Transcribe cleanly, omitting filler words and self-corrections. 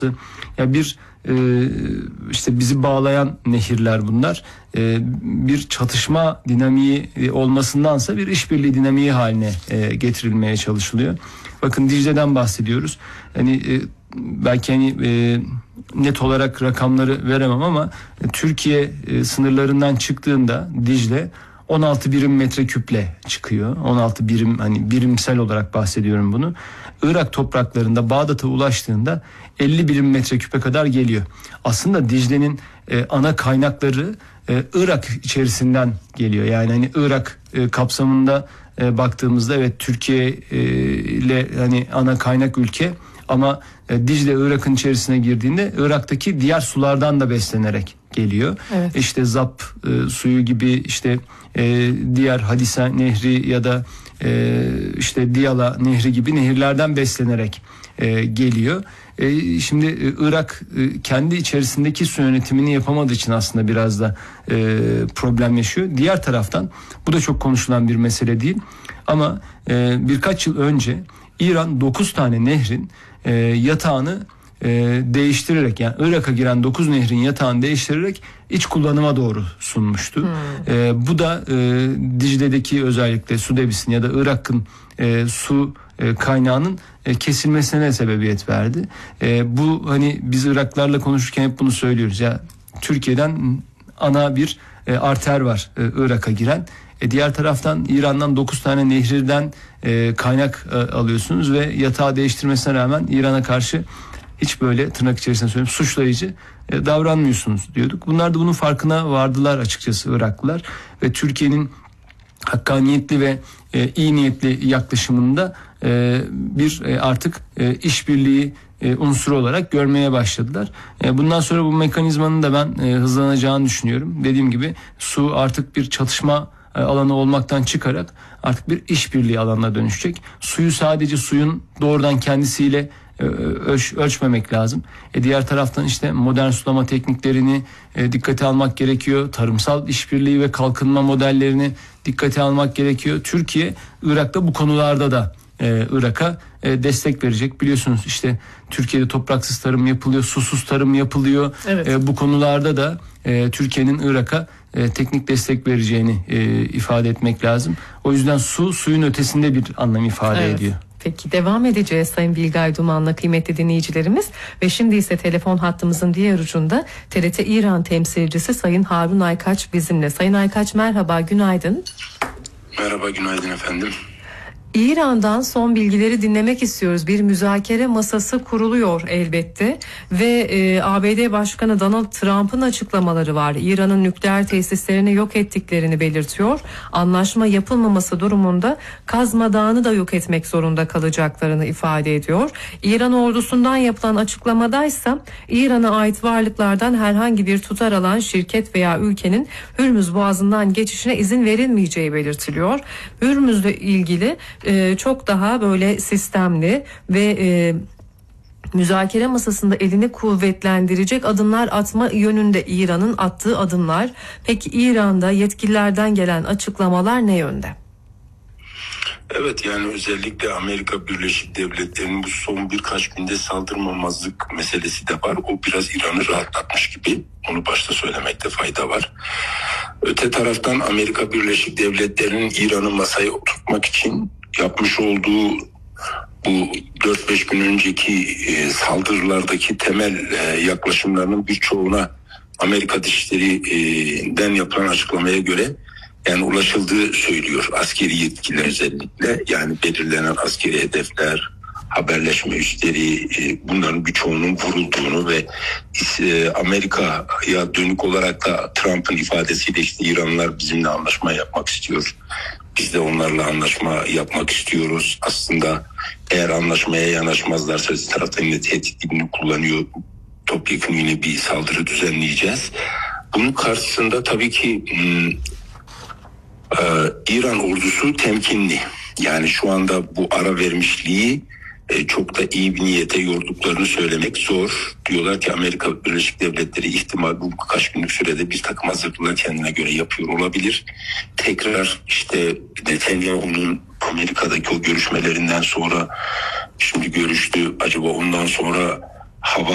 Ya işte bizi bağlayan nehirler bunlar. Bir çatışma dinamiği olmasındansa bir işbirliği dinamiği haline getirilmeye çalışılıyor. Bakın Dicle'den bahsediyoruz. Belki net olarak rakamları veremem ama Türkiye sınırlarından çıktığında Dicle 16 birim metreküple çıkıyor. 16 birim, birimsel olarak bahsediyorum bunu. Irak topraklarında Bağdat'a ulaştığında 50 birim metreküpe kadar geliyor. Aslında Dicle'nin ana kaynakları Irak içerisinden geliyor. Yani Irak kapsamında baktığımızda evet Türkiye ile ana kaynak ülke ama Dicle Irak'ın içerisine girdiğinde Irak'taki diğer sulardan da beslenerek geliyor. Evet. İşte Zap suyu gibi, diğer Hadisa Nehri ya da Diyala Nehri gibi nehirlerden beslenerek geliyor. Şimdi Irak kendi içerisindeki su yönetimini yapamadığı için aslında biraz da problem yaşıyor. Diğer taraftan bu da çok konuşulan bir mesele değil ama birkaç yıl önce İran 9 tane nehrin yatağını değiştirerek, yani Irak'a giren 9 nehrin yatağını değiştirerek iç kullanıma doğru sunmuştu. Bu da Dicle'deki özellikle su debisinin ya da Irak'ın su kaynağının kesilmesine sebebiyet verdi. Bu biz Iraklarla konuşurken hep bunu söylüyoruz ya, Türkiye'den ana bir arter var Irak'a giren. Diğer taraftan İran'dan 9 tane nehirden kaynak alıyorsunuz ve yatağı değiştirmesine rağmen İran'a karşı hiç böyle tırnak içerisinde söyleyeyim suçlayıcı davranmıyorsunuz diyorduk. Bunlar da bunun farkına vardılar açıkçası Iraklılar ve Türkiye'nin hakkaniyetli ve iyi niyetli yaklaşımında bir artık işbirliği unsuru olarak görmeye başladılar. Bundan sonra bu mekanizmanın da ben hızlanacağını düşünüyorum. Dediğim gibi su artık bir çatışma alanı olmaktan çıkarak artık bir işbirliği alanına dönüşecek. Suyu sadece suyun doğrudan kendisiyle ölçmemek lazım. Diğer taraftan modern sulama tekniklerini dikkate almak gerekiyor. Tarımsal işbirliği ve kalkınma modellerini dikkate almak gerekiyor. Türkiye, Irak'ta bu konularda da Irak'a destek verecek. Biliyorsunuz Türkiye'de topraksız tarım yapılıyor, susuz tarım yapılıyor. Evet. Bu konularda da Türkiye'nin Irak'a teknik destek vereceğini ifade etmek lazım. O yüzden suyun ötesinde bir anlam ifade ediyor. Peki devam edeceğiz Sayın Bilgay Duman'la kıymetli dinleyicilerimiz ve şimdi ise telefon hattımızın diğer ucunda TRT İran temsilcisi Sayın Harun Aykaç bizimle. Sayın Aykaç merhaba, günaydın. Merhaba, günaydın efendim. İran'dan son bilgileri dinlemek istiyoruz. Bir müzakere masası kuruluyor elbette ve ABD Başkanı Donald Trump'ın açıklamaları var. İran'ın nükleer tesislerini yok ettiklerini belirtiyor. Anlaşma yapılmaması durumunda Kazma Dağı'nı da yok etmek zorunda kalacaklarını ifade ediyor. İran ordusundan yapılan açıklamadaysa İran'a ait varlıklardan herhangi bir tutar alan şirket veya ülkenin Hürmüz Boğazı'ndan geçişine izin verilmeyeceği belirtiliyor. Hürmüz'le ilgili çok daha böyle sistemli ve müzakere masasında elini kuvvetlendirecek adımlar atma yönünde İran'ın attığı adımlar. Peki İran'da yetkililerden gelen açıklamalar ne yönde? Evet, özellikle Amerika Birleşik Devletleri'nin bu son birkaç günde saldırmamazlık meselesi de var. O biraz İran'ı rahatlatmış gibi. Onu başta söylemekte fayda var. Öte taraftan Amerika Birleşik Devletleri'nin İran'ı masaya oturtmak için yapmış olduğu bu 4-5 gün önceki saldırılardaki temel yaklaşımlarının birçoğuna Amerika Dışişleri'den yapılan açıklamaya göre ulaşıldığı söylüyor askeri yetkililer özellikle. Belirlenen askeri hedefler, haberleşme üsleri, bunların birçoğunun vurulduğunu ve Amerika'ya dönük olarak da Trump'ın ifadesiyle İranlılar bizimle anlaşma yapmak istiyor. Biz de onlarla anlaşma yapmak istiyoruz. Aslında eğer anlaşmaya yanaşmazlarsa taraftan yine tehdit dilini kullanıyor. Topyekun yine bir saldırı düzenleyeceğiz. Bunun karşısında tabii ki İran ordusu temkinli. Şu anda bu ara vermişliği çok da iyi bir niyete yorduklarını söylemek zor. Diyorlar ki Amerika Birleşik Devletleri ihtimal bu kaç günlük sürede bir takım hazırlıklar kendine göre yapıyor olabilir. Tekrar Netanyahu'nun Amerika'daki o görüşmelerinden sonra şimdi görüştü. Acaba ondan sonra hava